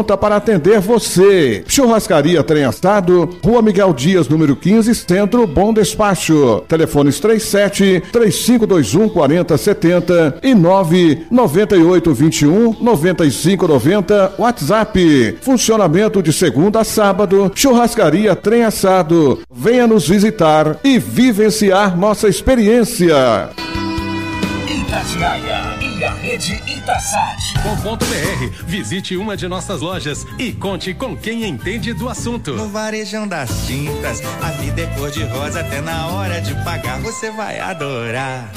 para atender você. Churrascaria Trem Assado, Rua Miguel Dias, número 15, Centro, Bom Despacho. Telefones 37-3521-4070 e 99821-9590, WhatsApp. Funcionamento de segunda a sábado. Churrascaria Trem Assado. Venha nos visitar e vivenciar nossa experiência. Itatiaia e a rede Itasat.com.br. Visite uma de nossas lojas e conte com quem entende do assunto. No Varejão das Tintas, a vida é cor de rosa, até na hora de pagar você vai adorar.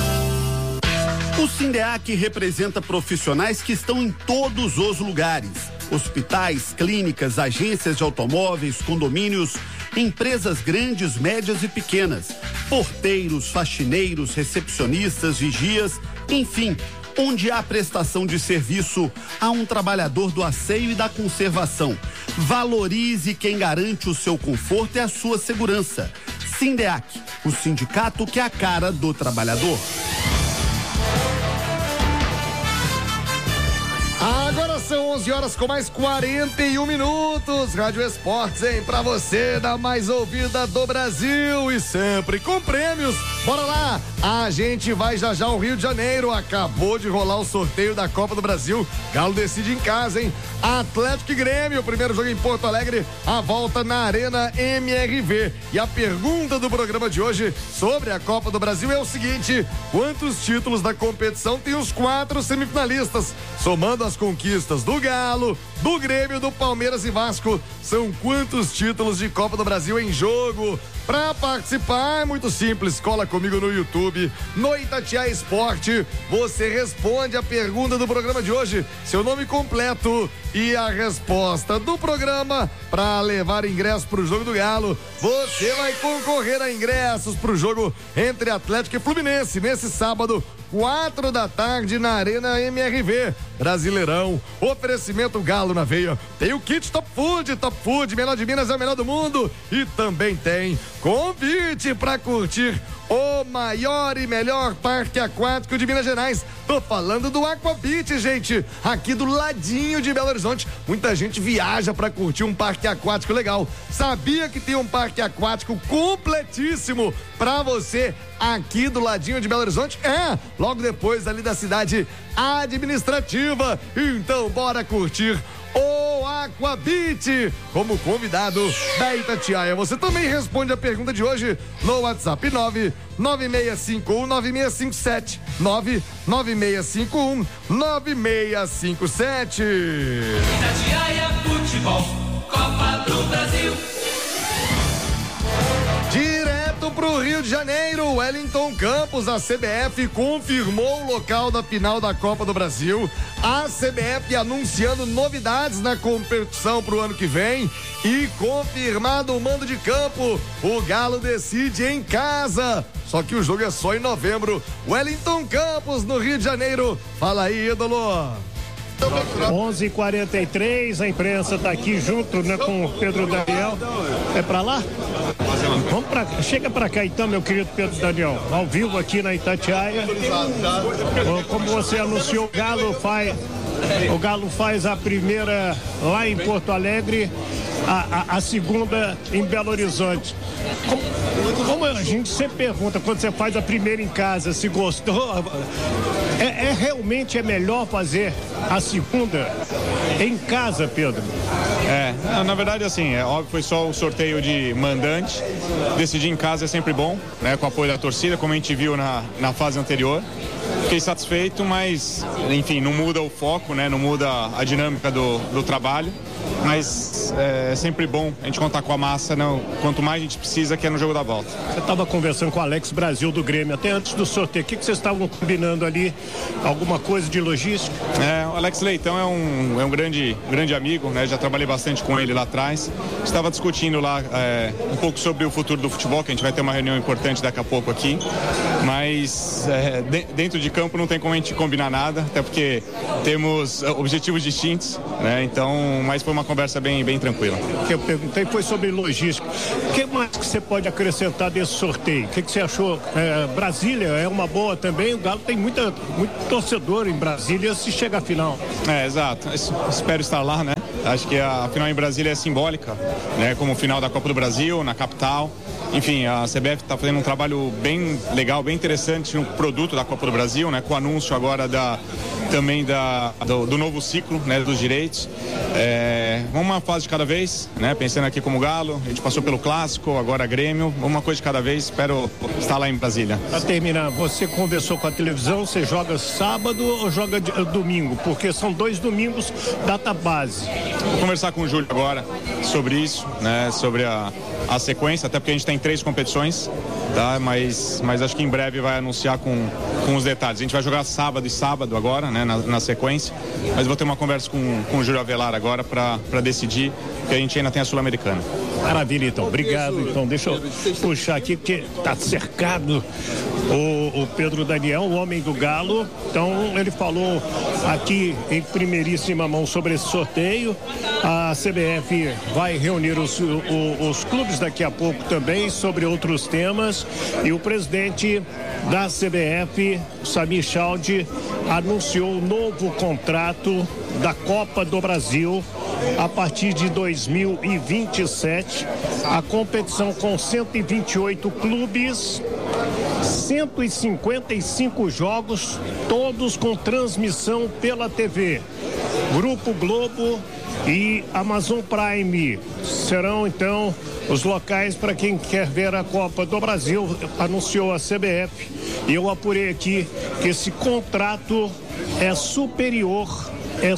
O Sindeac representa profissionais que estão em todos os lugares: hospitais, clínicas, agências de automóveis, condomínios, empresas grandes, médias e pequenas, porteiros, faxineiros, recepcionistas, vigias, enfim, onde há prestação de serviço, há um trabalhador do asseio e da conservação. Valorize quem garante o seu conforto e a sua segurança. Sindeac, o sindicato que é a cara do trabalhador. Agora são 11 horas com mais 41 minutos. Rádio Esportes, hein? Pra você, da mais ouvida do Brasil e sempre com prêmios. Bora lá! A gente vai já ao Rio de Janeiro. Acabou de rolar o sorteio da Copa do Brasil. Galo decide em casa, hein? Atlético e Grêmio, o primeiro jogo em Porto Alegre, a volta na Arena MRV. E a pergunta do programa de hoje sobre a Copa do Brasil é o seguinte: quantos títulos da competição tem os 4 semifinalistas? Somando as conquistas do Galo, do Grêmio, do Palmeiras e Vasco, são quantos títulos de Copa do Brasil em jogo? Pra participar é muito simples, cola comigo no YouTube, no Itatiaia Esporte. Você responde a pergunta do programa de hoje, seu nome completo e a resposta do programa para levar ingressos pro jogo do Galo. Você vai concorrer a ingressos pro jogo entre Atlético e Fluminense nesse sábado, 4 da tarde na Arena MRV. Brasileirão, oferecimento Galo na veia. Tem o kit Top Food, melhor de Minas é o melhor do mundo. E também tem convite para curtir o maior e melhor parque aquático de Minas Gerais. Tô falando do Aquabit, gente, aqui do ladinho de Belo Horizonte. Muita gente viaja para curtir um parque aquático legal. Sabia que tem um parque aquático completíssimo para você aqui do ladinho de Belo Horizonte? É, logo depois ali da cidade administrativa. Então bora curtir o Aquabit como convidado da Itatiaia. Você também responde a pergunta de hoje no WhatsApp 996519657 996519657. Itatiaia Futebol, Copa do Brasil. Direto pro Rio de Janeiro, Wellington Campos, a CBF confirmou o local da final da Copa do Brasil. A CBF anunciando novidades na competição pro ano que vem e confirmado o mando de campo. O Galo decide em casa. Só que o jogo é só em novembro. Wellington Campos, no Rio de Janeiro. Fala aí, ídolo. 11h43, a imprensa está aqui junto, né, com o Pedro Daniel. É para lá? Vamos pra, chega para cá então, meu querido Pedro Daniel, ao vivo aqui na Itatiaia. Como você anunciou, o Galo faz a primeira lá em Porto Alegre, a segunda em Belo Horizonte. Como a gente sempre pergunta, quando você faz a primeira em casa, se gostou, realmente é melhor fazer a segunda em casa, Pedro? Na verdade, assim, é óbvio, foi só o sorteio de mandante. Decidir em casa é sempre bom, né, com o apoio da torcida, como a gente viu na fase anterior. Fiquei satisfeito, mas, enfim, não muda o foco, né? Não muda a dinâmica do trabalho, mas é sempre bom a gente contar com a massa, não, quanto mais a gente precisa, que é no jogo da volta. Você estava conversando com o Alex Brasil do Grêmio, até antes do sorteio, o que vocês estavam combinando ali? Alguma coisa de logística? O Alex Leitão é um grande amigo, né? Já trabalhei bastante com ele lá atrás. Estava discutindo lá um pouco sobre o futuro do futebol, que a gente vai ter uma reunião importante daqui a pouco aqui, mas dentro de campo não tem como a gente combinar nada, até porque temos objetivos distintos, né? Então, mas foi uma conversa bem tranquila. O que eu perguntei foi sobre logística. O que mais que você pode acrescentar desse sorteio? O que você achou? Brasília é uma boa também, o Galo tem muito torcedor em Brasília se chega à final. Exato. Espero estar lá, né? Acho que a final em Brasília é simbólica, né? Como final da Copa do Brasil, na capital. Enfim, a CBF está fazendo um trabalho bem legal, bem interessante no produto da Copa do Brasil, né? Com o anúncio agora do novo ciclo, né? Dos direitos. Uma fase de cada vez, né? Pensando aqui como Galo, a gente passou pelo Clássico, agora Grêmio, uma coisa de cada vez, espero estar lá em Brasília. Para terminar, você conversou com a televisão, você joga sábado ou joga domingo? Porque são 2 domingos, data base. Vou conversar com o Júlio agora sobre isso, né? Sobre a sequência, até porque a gente tem 3 competições, tá? Mas acho que em breve vai anunciar com os detalhes. A gente vai jogar sábado e sábado agora, né? Na sequência, mas vou ter uma conversa com o Júlio Avelar agora para decidir, porque a gente ainda tem a Sul-Americana. Maravilha, então. Obrigado. Então, deixa eu puxar aqui, porque está cercado o Pedro Daniel, o homem do Galo. Então, ele falou aqui em primeiríssima mão sobre esse sorteio. A CBF vai reunir os clubes daqui a pouco também sobre outros temas. E o presidente da CBF, Samir Chaldi, anunciou o novo contrato da Copa do Brasil a partir de 2027. A competição com 128 clubes, 155 jogos, todos com transmissão pela TV. Grupo Globo e Amazon Prime serão então os locais para quem quer ver a Copa do Brasil, anunciou a CBF. E eu apurei aqui que esse contrato é superior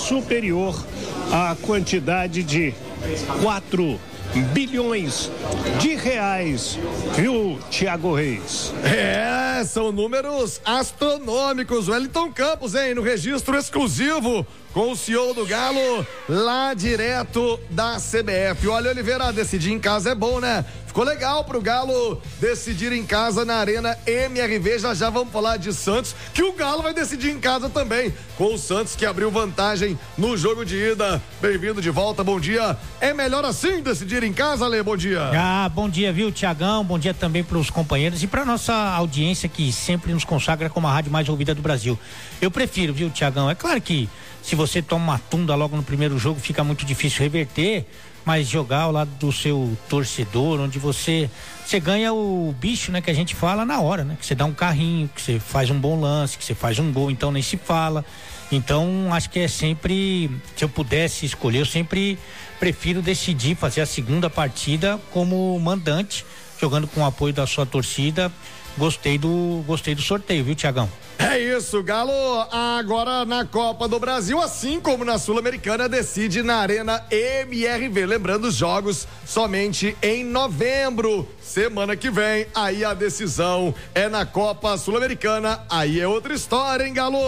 à quantidade de 4 bilhões de reais, viu, Thiago Reis? São números astronômicos. Wellington Campos, hein, no registro exclusivo com o CEO do Galo, lá direto da CBF. Olha, Oliveira, decidir em casa é bom, né? Ficou legal pro Galo decidir em casa na Arena MRV. Já vamos falar de Santos, que o Galo vai decidir em casa também, com o Santos que abriu vantagem no jogo de ida. Bem-vindo de volta, bom dia. É melhor assim decidir em casa, Ale? Bom dia. Bom dia, viu, Tiagão? Bom dia também pros companheiros e pra nossa audiência que sempre nos consagra como a rádio mais ouvida do Brasil. Eu prefiro, viu, Tiagão? É claro que se você toma uma tunda logo no primeiro jogo, fica muito difícil reverter, mas jogar ao lado do seu torcedor, onde você ganha o bicho, né, que a gente fala na hora, né, que você dá um carrinho, que você faz um bom lance, que você faz um gol, então nem se fala. Então acho que é sempre, se eu pudesse escolher, eu sempre prefiro decidir fazer a segunda partida como mandante, jogando com o apoio da sua torcida. Gostei do sorteio, viu, Tiagão? É isso, Galo agora na Copa do Brasil, assim como na Sul-Americana, decide na Arena MRV. Lembrando, os jogos somente em novembro, semana que vem. Aí a decisão é na Copa Sul-Americana. Aí é outra história, hein, Galo?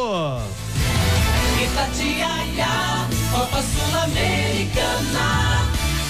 Itatiaia, Copa Sul-Americana.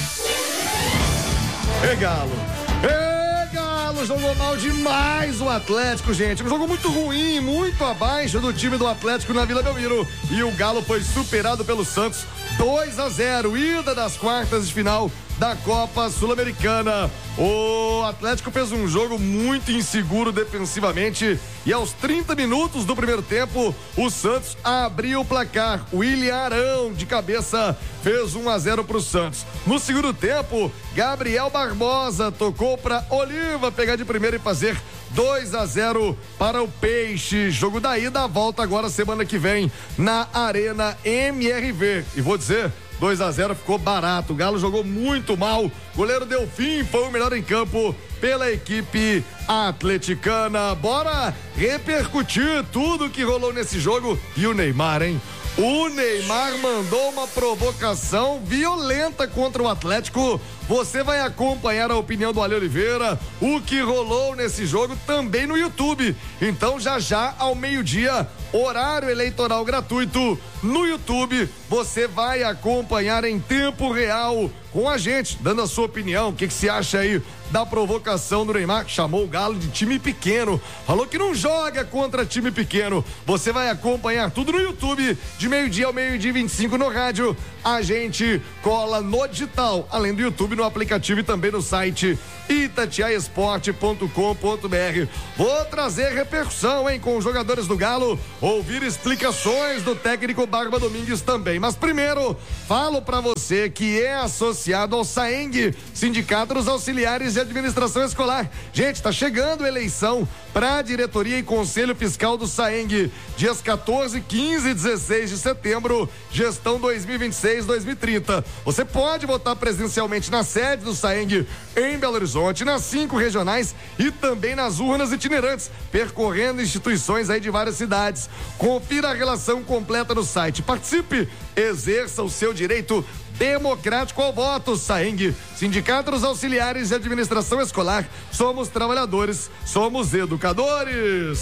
Galo jogou mal demais o Atlético, gente. Um jogo muito ruim, muito abaixo do time do Atlético na Vila Belmiro. E o Galo foi superado pelo Santos 2-0, ida das quartas de final da Copa Sul-Americana. O Atlético fez um jogo muito inseguro defensivamente e aos 30 minutos do primeiro tempo o Santos abriu o placar. O William Arão de cabeça fez 1-0 pro Santos. No segundo tempo, Gabriel Barbosa tocou para Oliva pegar de primeira e fazer 2-0 para o Peixe. Jogo da ida, volta agora semana que vem na Arena MRV. E vou dizer, 2-0 ficou barato. O Galo jogou muito mal. Goleiro Delfim foi o melhor em campo pela equipe atleticana. Bora repercutir tudo que rolou nesse jogo. E o Neymar, hein? O Neymar mandou uma provocação violenta contra o Atlético. Você vai acompanhar a opinião do Ale Oliveira, o que rolou nesse jogo também no YouTube. Então já ao meio-dia, horário eleitoral gratuito no YouTube, você vai acompanhar em tempo real com a gente, dando a sua opinião. O que você acha aí da provocação do Neymar, que chamou o Galo de time pequeno, falou que não joga contra time pequeno. Você vai acompanhar tudo no YouTube, de meio-dia ao meio-dia 25 no rádio. A gente cola no digital, além do YouTube, no aplicativo e também no site itatiaesporte.com.br. Vou trazer repercussão, hein, com os jogadores do Galo. ouvir explicações do técnico Barba Domingues também. Mas primeiro, falo pra você que é associado ao SAENG, Sindicato dos Auxiliares de Administração Escolar. Gente, tá chegando a eleição pra diretoria e conselho fiscal do SAENG, dias 14, 15 e 16 de setembro, gestão 2026-2030. Você pode votar presencialmente na sede do SAENG em Belo Horizonte, nas 5 regionais e também nas urnas itinerantes, percorrendo instituições aí de várias cidades. Confira a relação completa no site. Participe, exerça o seu direito democrático ao voto. SAENG, Sindicato dos Auxiliares de Administração Escolar. Somos trabalhadores, somos educadores.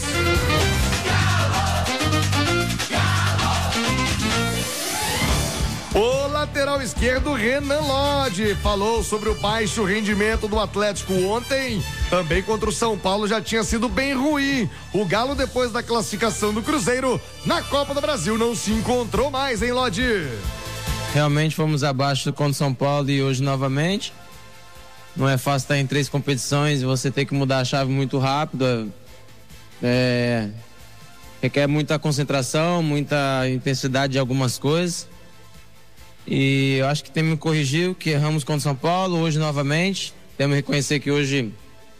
O lateral esquerdo Renan Lodge falou sobre o baixo rendimento do Atlético ontem. Também contra o São Paulo já tinha sido bem ruim. O Galo, depois da classificação do Cruzeiro na Copa do Brasil, não se encontrou mais, hein, Lodge? Realmente fomos abaixo contra o São Paulo e hoje novamente. Não é fácil estar em 3 competições e você tem que mudar a chave muito rápido. Requer muita concentração, muita intensidade de algumas coisas. E eu acho que temos que corrigir, que erramos contra o São Paulo, hoje novamente. Temos que reconhecer que hoje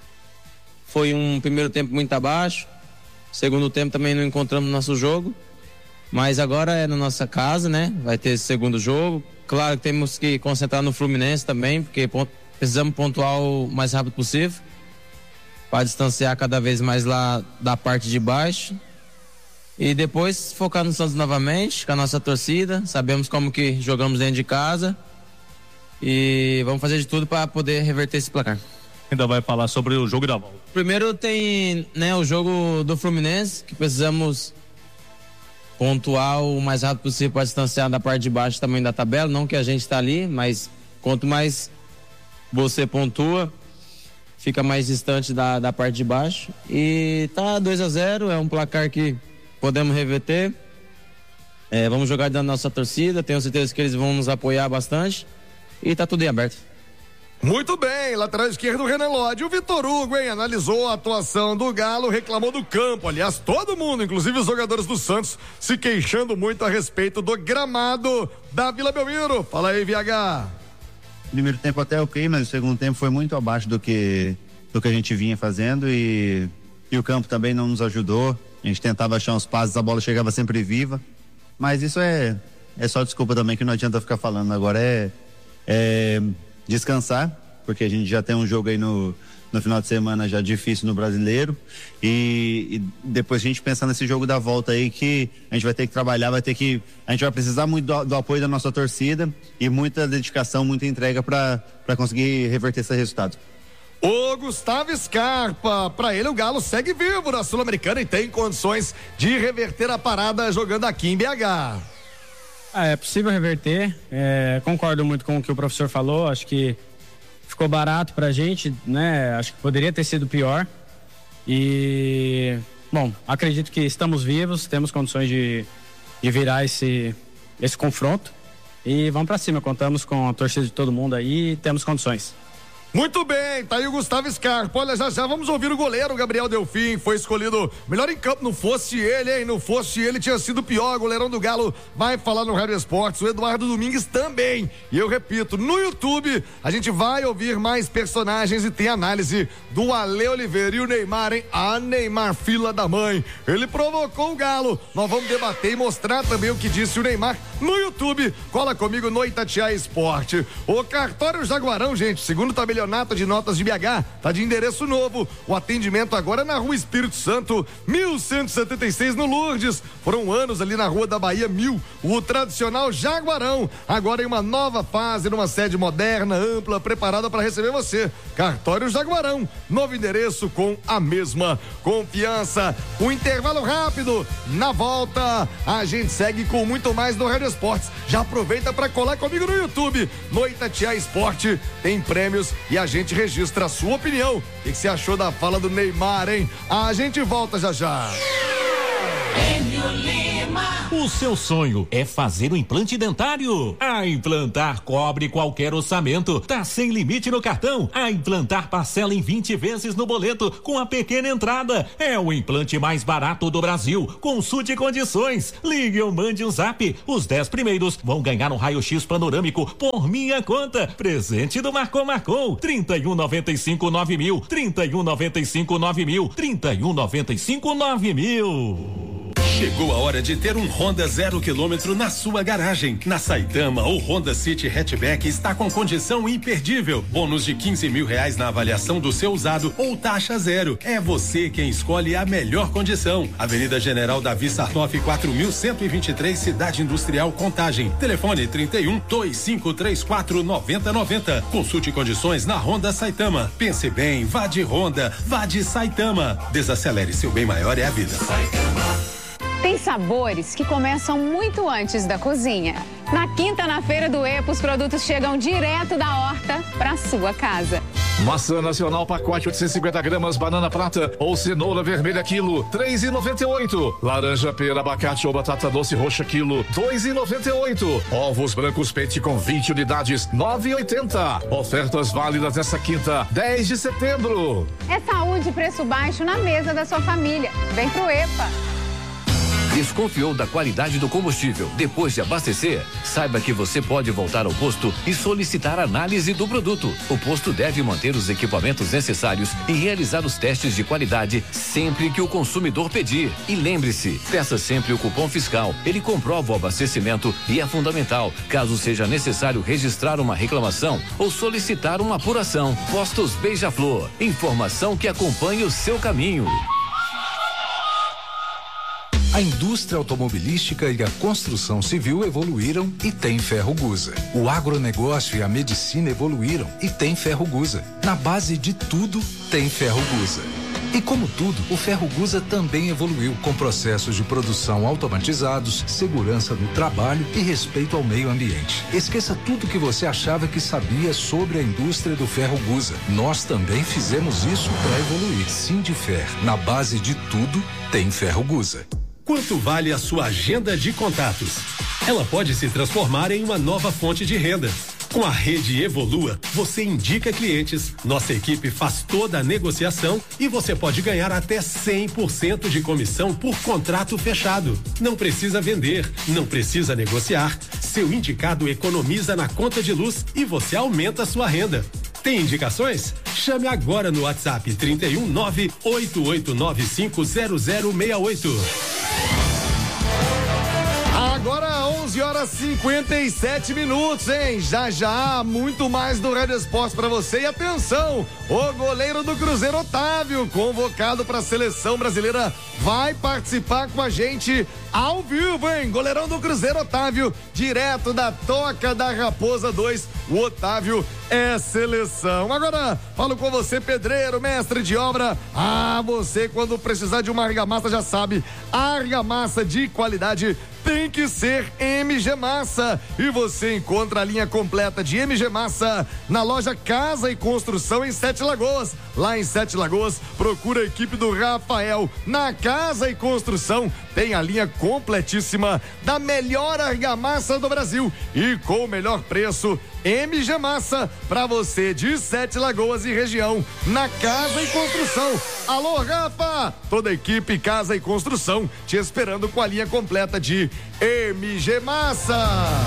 foi um primeiro tempo muito abaixo. Segundo tempo também não encontramos nosso jogo. Mas agora é na nossa casa, né? Vai ter esse segundo jogo. Claro que temos que concentrar no Fluminense também, porque precisamos pontuar o mais rápido possível para distanciar cada vez mais lá da parte de baixo. E depois focar no Santos novamente, com a nossa torcida. Sabemos como que jogamos dentro de casa. E vamos fazer de tudo para poder reverter esse placar. Ainda vai falar sobre o jogo da volta. Primeiro tem, né, o jogo do Fluminense, que precisamos pontuar o mais rápido possível para distanciar da parte de baixo também da tabela. Não que a gente está ali, mas quanto mais você pontua, fica mais distante da parte de baixo. E tá 2-0, é um placar que podemos reverter. Vamos jogar dentro da nossa torcida, tenho certeza que eles vão nos apoiar bastante e tá tudo em aberto. Muito bem, lateral esquerdo Renan Lodge. O Vitor Hugo, hein, analisou a atuação do Galo, reclamou do campo. Aliás, todo mundo, inclusive os jogadores do Santos, se queixando muito a respeito do gramado da Vila Belmiro. Fala aí, VH. Primeiro tempo até ok, mas o segundo tempo foi muito abaixo do que a gente vinha fazendo e o campo também não nos ajudou. A gente tentava achar uns passes, a bola chegava sempre viva, mas isso é só desculpa também, que não adianta ficar falando. Agora é descansar, porque a gente já tem um jogo aí no final de semana já difícil no Brasileiro e depois a gente pensar nesse jogo da volta aí, que a gente vai ter que trabalhar, a gente vai precisar muito do apoio da nossa torcida e muita dedicação, muita entrega para conseguir reverter esse resultado. O Gustavo Scarpa, pra ele o Galo segue vivo na Sul-Americana e tem condições de reverter a parada jogando aqui em BH. É possível reverter, concordo muito com o que o professor falou, acho que ficou barato pra gente, né? Acho que poderia ter sido pior e, bom, acredito que estamos vivos, temos condições de virar esse confronto e vamos pra cima, contamos com a torcida de todo mundo aí e temos condições. Muito bem, tá aí o Gustavo Scarpa. Olha, já vamos ouvir o goleiro Gabriel Delfim, foi escolhido melhor em campo. Não fosse ele, hein? Não fosse ele, tinha sido pior. O goleirão do Galo vai falar no Rádio Esportes. O Eduardo Domingues também. E eu repito, no YouTube a gente vai ouvir mais personagens e tem análise do Ale Oliveira e o Neymar, hein? A Neymar, fila da mãe. Ele provocou o Galo. Nós vamos debater e mostrar também o que disse o Neymar no YouTube. Cola comigo no Itatiaia Esporte. O Cartório Jaguarão, gente, segundo tabelionato de notas de BH, tá de endereço novo. O atendimento agora é na Rua Espírito Santo, 1176 no Lourdes. Foram anos ali na Rua da Bahia 1000. O tradicional Jaguarão, agora em uma nova fase, numa sede moderna, ampla, preparada para receber você. Cartório Jaguarão, novo endereço com a mesma confiança. Um intervalo rápido. Na volta, a gente segue com muito mais do Rádio Esportes. Já aproveita para colar comigo no YouTube. No Itatiaia Esporte tem prêmios e a gente registra a sua opinião. O que você achou da fala do Neymar, hein? A gente volta já já. Enio Lima. O seu sonho é fazer um implante dentário? A Implantar cobre qualquer orçamento. Tá sem limite no cartão. A Implantar parcela em 20 vezes no boleto com a pequena entrada. É o implante mais barato do Brasil. Consulte condições. Ligue ou mande um zap. Os 10 primeiros vão ganhar um raio-x panorâmico por minha conta. Presente do Marcou. 3195-9000. 3195-9000. 3195-9000. Chegou a hora de ter um Honda 0 km na sua garagem. Na Saitama, o Honda City Hatchback está com condição imperdível. Bônus de R$15.000 na avaliação do seu usado ou taxa zero. É você quem escolhe a melhor condição. Avenida General Davi Sartoff, 4123, Cidade Industrial, Contagem. Telefone 31-2534-9090. Consulte condições na Honda Saitama. Pense bem, vá de Honda, vá de Saitama. Desacelere, seu bem maior é a vida. Tem sabores que começam muito antes da cozinha. Na quinta, na Feira do EPA, os produtos chegam direto da horta para sua casa. Maçã nacional, pacote 850 gramas, banana prata ou cenoura vermelha quilo, R$3,98. Laranja, pera, abacate ou batata doce roxa quilo, R$2,98. Ovos brancos Pente com 20 unidades, R$9,80. Ofertas válidas nessa quinta, 10 de setembro. É saúde e preço baixo na mesa da sua família. Vem pro EPA. Desconfiou da qualidade do combustível depois de abastecer? Saiba que você pode voltar ao posto e solicitar análise do produto. O posto deve manter os equipamentos necessários e realizar os testes de qualidade sempre que o consumidor pedir. E lembre-se, peça sempre o cupom fiscal. Ele comprova o abastecimento e é fundamental, caso seja necessário registrar uma reclamação ou solicitar uma apuração. Postos Beija-Flor. Informação que acompanha o seu caminho. A indústria automobilística e a construção civil evoluíram e tem Ferrogusa. O agronegócio e a medicina evoluíram e tem Ferrogusa. Na base de tudo, tem Ferrogusa. E como tudo, o Ferrogusa também evoluiu com processos de produção automatizados, segurança no trabalho e respeito ao meio ambiente. Esqueça tudo que você achava que sabia sobre a indústria do Ferrogusa. Nós também fizemos isso para evoluir. Sindifer, na base de tudo, tem Ferrogusa. Quanto vale a sua agenda de contatos? Ela pode se transformar em uma nova fonte de renda. Com a rede Evolua, você indica clientes, nossa equipe faz toda a negociação e você pode ganhar até 100% de comissão por contrato fechado. Não precisa vender, não precisa negociar. Seu indicado economiza na conta de luz e você aumenta a sua renda. Tem indicações? Chame agora no WhatsApp 31988950068. Agora 11h57, hein? Já, muito mais do Rádio Esportes pra você. E atenção, o goleiro do Cruzeiro, Otávio, convocado pra seleção brasileira, vai participar com a gente ao vivo, hein? Goleirão do Cruzeiro, Otávio, direto da Toca da Raposa 2. O Otávio é seleção. Agora, falo com você, pedreiro, mestre de obra. Você quando precisar de uma argamassa já sabe, a argamassa de qualidade tem que ser MG Massa. E você encontra a linha completa de MG Massa na loja Casa e Construção em Sete Lagoas. Lá em Sete Lagoas, procura a equipe do Rafael. Na Casa e Construção tem a linha completíssima da melhor argamassa do Brasil e com o melhor preço. MG Massa, pra você de Sete Lagoas e região, na Casa e Construção. Alô, Rafa! Toda a equipe Casa e Construção te esperando com a linha completa de MG Massa.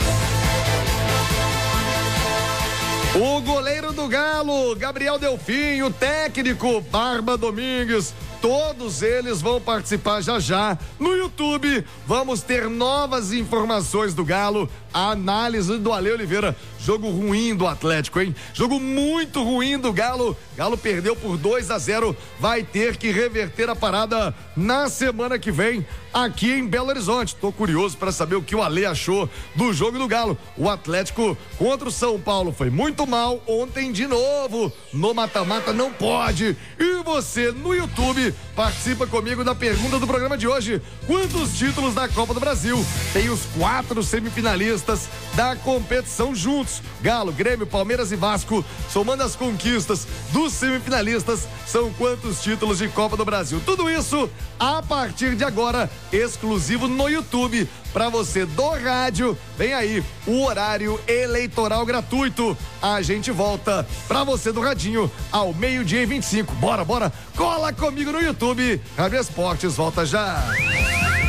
O goleiro do Galo, Gabriel Delfim, o técnico Barba Domingues, todos eles vão participar já no YouTube. Vamos ter novas informações do Galo, a análise do Ale Oliveira. Jogo ruim do Atlético, hein? Jogo muito ruim do Galo. Galo perdeu por 2-0. Vai ter que reverter a parada na semana que vem aqui em Belo Horizonte. Tô curioso para saber o que o Ale achou do jogo do Galo. O Atlético contra o São Paulo foi muito mal ontem de novo. No mata-mata não pode. E você no YouTube participa comigo da pergunta do programa de hoje. Quantos títulos da Copa do Brasil tem os 4 semifinalistas da competição juntos? Santos, Galo, Grêmio, Palmeiras e Vasco, somando as conquistas dos semifinalistas, são quantos títulos de Copa do Brasil? Tudo isso a partir de agora, exclusivo no YouTube. Para você do rádio, vem aí o horário eleitoral gratuito. A gente volta para você do radinho ao 12:25. Bora, cola comigo no YouTube. Rádio Esportes volta já.